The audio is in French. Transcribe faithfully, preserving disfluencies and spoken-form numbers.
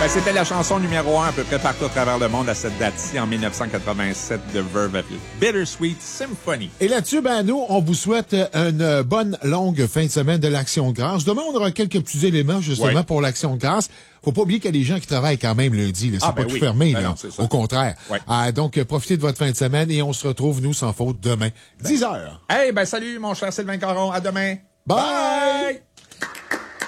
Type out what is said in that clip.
Ben, c'était la chanson numéro un à peu près partout à travers le monde à cette date-ci, en dix-neuf cent quatre-vingt-sept, de Verve avec Bittersweet Symphony. Et là-dessus, ben, nous, on vous souhaite une bonne longue fin de semaine de l'Action de grâce. Demain, on aura quelques petits éléments, justement, ouais. pour l'Action de grâce. Faut pas oublier qu'il y a des gens qui travaillent quand même lundi, là. C'est ah, pas ben tout oui. fermé, ben là. Non, au contraire. Ouais. Ah, donc, profitez de votre fin de semaine et on se retrouve, nous, sans faute, demain, ben. dix heures. Hey, ben, salut, mon cher Sylvain Caron. À demain. Bye! Bye!